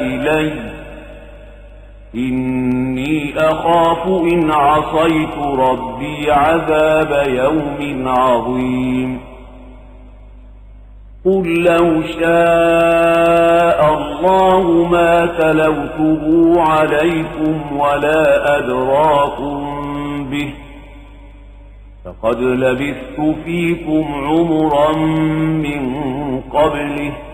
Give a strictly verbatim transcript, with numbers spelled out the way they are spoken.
إلي إني أخاف إن عصيت ربي عذاب يوم عظيم قل لو شاء الله ما تلوته عليكم ولا أدراكم به فقد لبثت فيكم عمرا من قبله